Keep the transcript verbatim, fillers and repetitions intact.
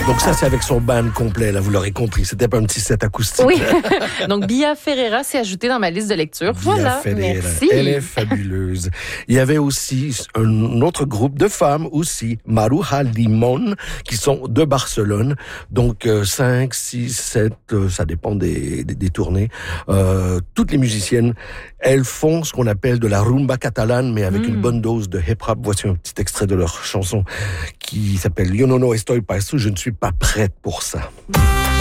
Donc ça, c'est avec son band complet, là, vous l'aurez compris. C'était pas un petit set acoustique. Oui. Donc, Bia Ferreira s'est ajoutée dans ma liste de lecture. Bia Voilà, Ferreira. merci. Elle est fabuleuse. Il y avait aussi un autre groupe de femmes aussi, Maruja Limon, qui sont de Barcelone. Donc, euh, cinq, six, sept, euh, ça dépend des, des, des tournées. Euh, toutes les musiciennes, elles font ce qu'on appelle de la rumba catalane, mais avec mmh. une bonne dose de hip-hop. Voici un petit extrait de leur chanson qui s'appelle Yo no no estoy pa eso, je ne suis pas prête pour ça.